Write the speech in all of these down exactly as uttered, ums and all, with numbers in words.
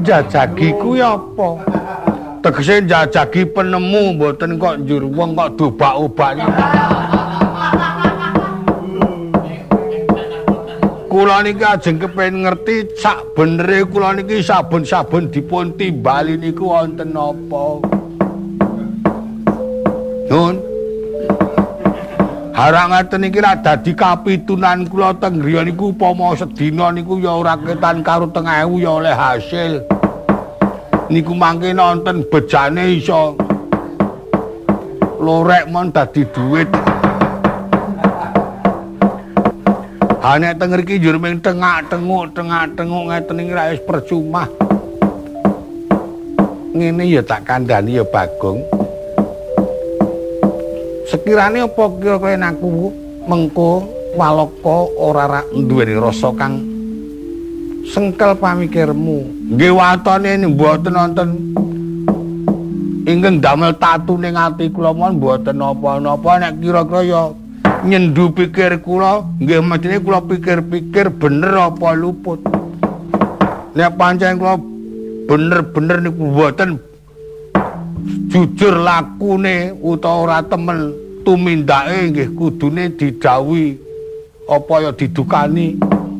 njajagi kuwi apa? Tegese njajagi penemu mboten kok njur wong kok dobak-obak. Kula niki ajeng kepengin ngerti sak benere kula niki saben-saben dipun timbali niku wonten napa. Nun. Harang ngaten iki ra dadi kapitunan kula teng griya niku upama sedina niku ya ora ketan karo teng ewu ya oleh hasil. Niku mangke nonton bejane iso lorek mon dadi dhuwit. Hane teng mriki njur ming tengak-tenguk tengak-tenguk ngeten iki ra wis percuma. Ngene ya tak kandhani ya Bagong. Sekirane apa kira-kira aku mengko Waloka ora ra duweni rasa kang sengkel pamikirmu. Nggih watone mboten wonten ingkang damel tatu ning ati kula mon mboten napa-napa nek kira-kira ya nyendu pikir kula nggih mestine kula pikir-pikir bener apa luput. Nek pancen kula bener-bener niku mboten jujur lakune utawa ora temen tumindake nggih kudune didhawuhi apa ya didukani.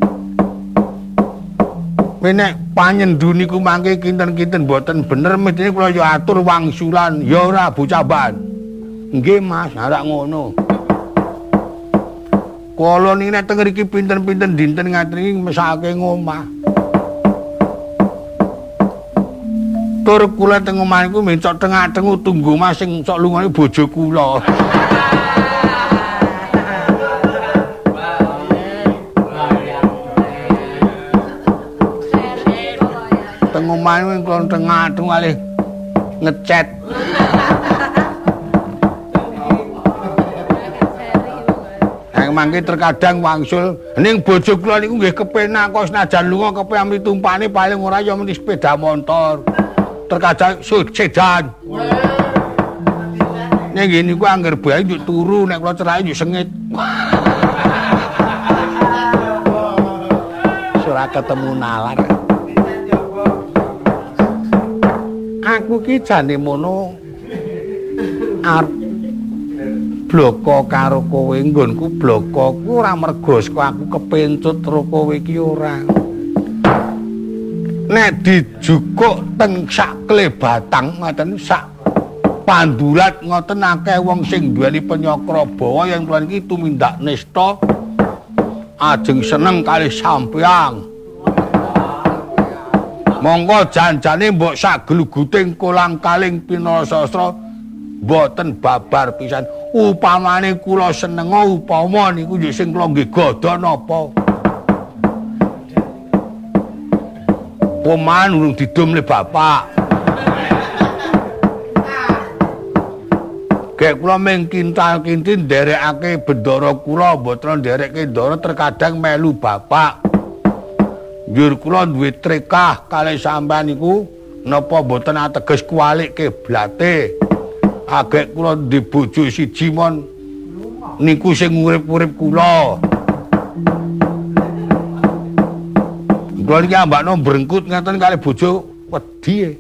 Menek panyendu niku mangke kinten-kinten mboten bener mestine kula ya atur wangsulan ya ora bocah ban. Nggih Mas, ora ngono. Kula niki nek teng mriki pinten-pinten dinten ngaten iki mesake ngomah. Tur kula teng omah niku mencok tengah-tengah tunggu Mas sing sok lungane bojo kula. Teng omah niku kula tengah-tengah kalih ngecet. Mangke terkadang wangsul ning bojo kula niku nggih kepenak kok senajan lunga kepen mitumpane paling ora ya meni sepeda motor. Terkadang sedan. Ning ngene niku angger bae njuk turu nek kula cerai njuk sengit. Ora ketemu nalar. Aku ki jane mono arep bloko karo kowe nggonku bloko ku ora mergo saka aku kepencut karo kowe iki ora. Nek dijukuk teng sak klebatang ngoten sak pandurat ngoten akeh wong sing duweni penyakra bawa yen kula iki tumindak nista ajeng seneng kalih sampeyan. Monggo janjane mbok sak gluguting kolang kaling pinasastra mboten babar pisan. Upamane kula seneng upama niku ya sing kula nggih godha napa. Poman urung didum le bapak. Gek kula ming kintal-kinti nderekake bendara kula mboten nderekke ndara terkadang melu bapak. Njur kula duwe trekah kalih sampean niku napa mboten ateges kualik kiblate. Agek kula di bojo siji mon niku sing urip-urip kula. Kula iki ambakno brengkut ngaten kalih bojo wedi.